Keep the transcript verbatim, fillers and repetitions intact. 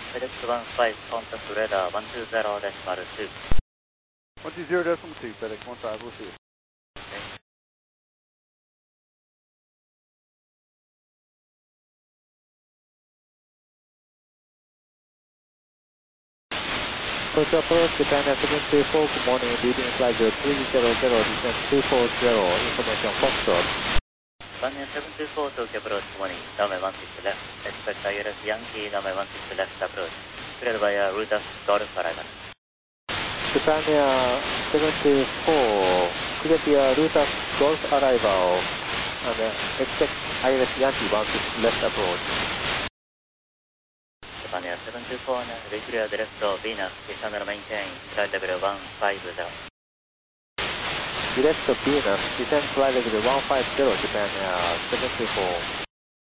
FedEx one five, contact radar one two zero decimal two. one two zero decimal two, FedEx one five, we'll see you. Approach approach, Japan seven two four, good morning, leading flight three zero zero, descent two four zero, information Foxtrot. Japan seven two four, Tokyo approach, good morning, runway one six left, expect I L S Yankee, runway one six left approach, cleared via Rutas Golf arrival. Japan seven two four, cleared via Rutas Golf arrival, and uh, expect I L S Yankee one six left approach. Japan seven two four, recleared left Venus, descend maintain, flight level one five zero. Direct Venus, descend flight level one five zero, Japan seven two four.